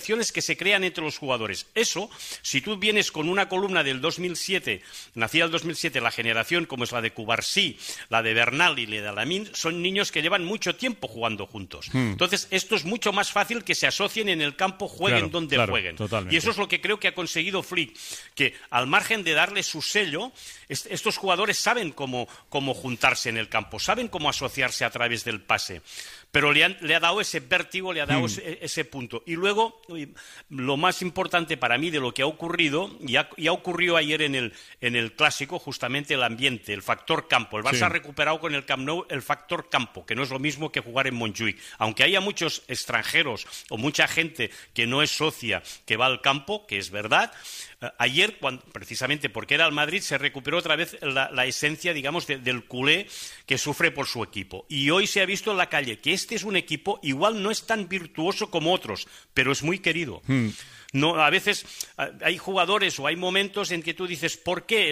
conexiones que se crean entre los jugadores. Eso, si tú vienes con una columna del 2007, nacida el 2007, la generación como es la de Cubarsí, la de Bernal y la de Lamine, son niños que llevan mucho tiempo jugando juntos. Entonces, esto es mucho más fácil que se asocien en el campo, jueguen donde jueguen. Totalmente. Y eso es lo que creo que ha conseguido Flick, que al margen de darle su sello, estos jugadores saben cómo juntarse en el campo, saben cómo asociarse a través del pase. Pero le ha dado ese vértigo, le ha dado ese punto. Y luego, lo más importante para mí de lo que ha ocurrido, ya ocurrió ayer en el Clásico, justamente el ambiente, el factor campo. El Barça ha recuperado con el Camp Nou el factor campo, que no es lo mismo que jugar en Montjuïc. Aunque haya muchos extranjeros o mucha gente que no es socia, que va al campo, que es verdad, ayer, precisamente porque era el Madrid, se recuperó otra vez la esencia, digamos, del culé que sufre por su equipo. Y hoy se ha visto en la calle que este es un equipo, igual no es tan virtuoso como otros, pero es muy querido. No, a veces hay jugadores o hay momentos en que tú dices, ¿por qué?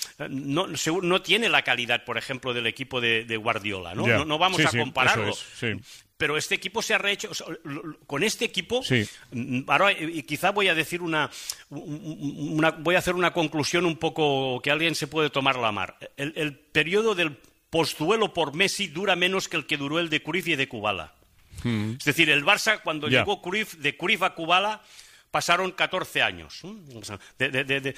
No tiene la calidad, por ejemplo, del equipo de Guardiola, ¿no? Yeah. No vamos a compararlo. Eso es, sí. Pero este equipo se ha rehecho. O sea, con este equipo, ahora y quizá voy a decir voy a hacer una conclusión un poco que alguien se puede tomar la mar. El periodo del postduelo por Messi dura menos que el que duró el de Cruyff y de Kubala. Es decir, el Barça, cuando llegó Cruyff, de Cruyff a Kubala, pasaron 14 años. De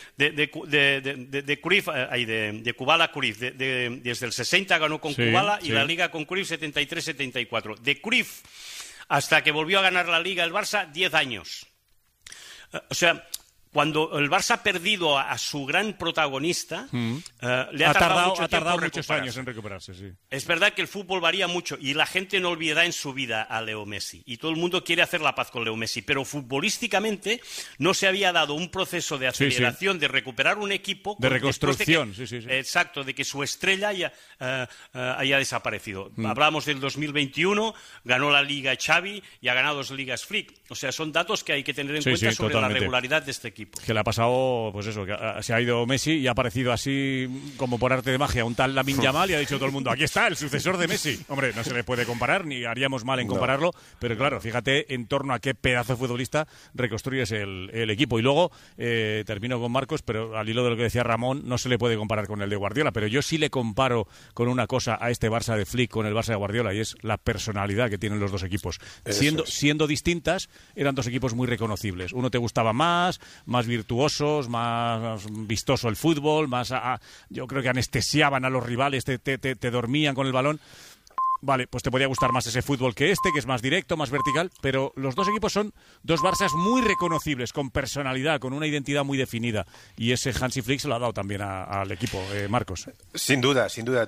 Cruyff, de Kubala a Cruyff. Desde el 60 ganó con Kubala y la Liga con Cruyff 73-74. De Cruyff hasta que volvió a ganar la Liga el Barça, 10 años. O sea, cuando el Barça ha perdido a su gran protagonista, le ha tardado muchos años en recuperarse, sí. Es verdad que el fútbol varía mucho y la gente no olvidará en su vida a Leo Messi. Y todo el mundo quiere hacer la paz con Leo Messi. Pero futbolísticamente no se había dado un proceso de aceleración, de recuperar un equipo. De reconstrucción, Exacto, de que su estrella haya desaparecido. Hablábamos del 2021, ganó la Liga Xavi y ha ganado 2 Ligas Flick. O sea, son datos que hay que tener en cuenta sobre la regularidad de este equipo. Que le ha pasado, pues eso, que se ha ido Messi y ha aparecido así como por arte de magia un tal Lamine Yamal y ha dicho todo el mundo, aquí está el sucesor de Messi. Hombre, no se le puede comparar, ni haríamos mal en compararlo, pero claro, fíjate en torno a qué pedazo de futbolista reconstruyes el equipo. Y luego, termino con Marcos, pero al hilo de lo que decía Ramón, no se le puede comparar con el de Guardiola, pero yo sí le comparo con una cosa a este Barça de Flick con el Barça de Guardiola, y es la personalidad que tienen los dos equipos. Siendo distintas, eran dos equipos muy reconocibles. Uno te gustaba más virtuosos, más vistoso el fútbol, yo creo que anestesiaban a los rivales, te dormían con el balón. Vale, pues te podía gustar más ese fútbol que que es más directo, más vertical, pero los dos equipos son dos Barças muy reconocibles, con personalidad, con una identidad muy definida, y ese Hansi Flick se lo ha dado también al equipo, Marcos. Sin duda.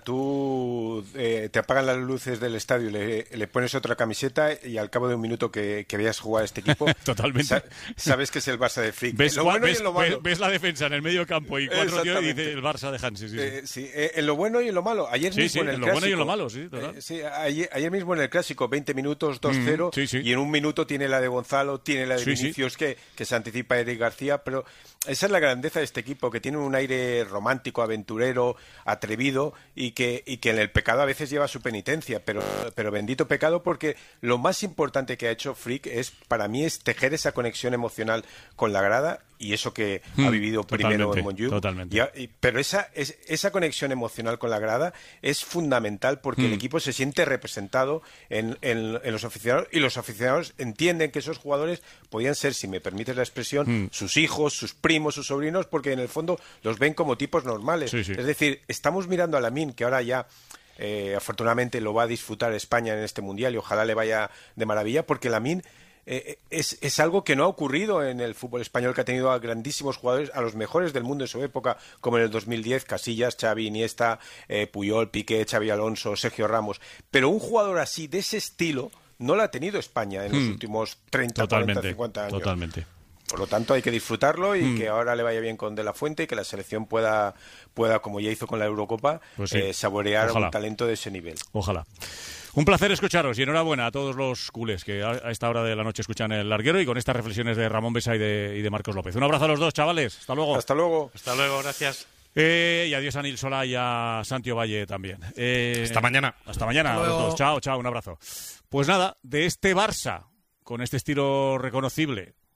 Tú te apagan las luces del estadio, le pones otra camiseta y al cabo de un minuto que veas jugar a este equipo, totalmente, sabes que es el Barça de Flick. Ves la defensa en el medio campo y 4 tíos y dice el Barça de Hansi. En lo bueno y en lo malo. Ayer mismo en el lo Clásico, bueno y en lo malo, total. Ayer mismo en el Clásico, 20 minutos, 2-0, y en un minuto tiene la de Gonzalo, tiene la de Vinicius, que se anticipa a Eric García, pero esa es la grandeza de este equipo, que tiene un aire romántico, aventurero, atrevido, y que en el pecado a veces lleva su penitencia, pero bendito pecado, porque lo más importante que ha hecho Flick para mí es tejer esa conexión emocional con la grada, y eso que ha vivido primero en Montjuïc. Pero esa conexión emocional con la grada es fundamental, porque el equipo se siente representado en los aficionados, y los aficionados entienden que esos jugadores podían ser, si me permites la expresión, sus hijos, sus primos, sus sobrinos, porque en el fondo los ven como tipos normales. Es decir, estamos mirando a Lamine, que ahora ya afortunadamente lo va a disfrutar España en este Mundial, y ojalá le vaya de maravilla, porque Lamine es algo que no ha ocurrido en el fútbol español, que ha tenido a grandísimos jugadores, a los mejores del mundo en su época, como en el 2010, Casillas, Xavi, Iniesta, Puyol, Piqué, Xavi Alonso, Sergio Ramos. Pero un jugador así, de ese estilo, no lo ha tenido España en los últimos 30, 40, 50 años. Totalmente. Por lo tanto, hay que disfrutarlo y que ahora le vaya bien con De La Fuente, y que la selección pueda como ya hizo con la Eurocopa, saborear un talento de ese nivel. Ojalá. Un placer escucharos y enhorabuena a todos los culés que a esta hora de la noche escuchan El Larguero, y con estas reflexiones de Ramón Besa y de Marcos López. Un abrazo a los dos, chavales. Hasta luego. Hasta luego. Hasta luego, gracias. Y adiós a Nil Solá y a Santi Valle también. Hasta mañana. Hasta mañana a los dos. Chao, un abrazo. Pues nada, de este Barça, con este estilo reconocible,